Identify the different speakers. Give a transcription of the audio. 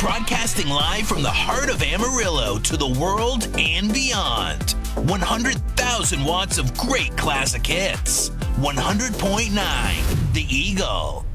Speaker 1: Broadcasting live from the heart of Amarillo to the world and beyond. 100,000 watts of great classic hits. 100.9 The Eagle.